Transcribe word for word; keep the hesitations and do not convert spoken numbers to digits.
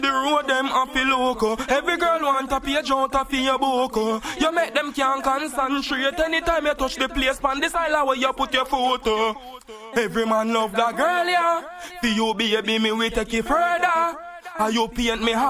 The road them up loco. Every girl want a page out of your book. You make them can't concentrate. Anytime you touch the place, pan this island where you put your photo. Every man love that girl, yeah. For you baby, me we take it further. And you paint me heart.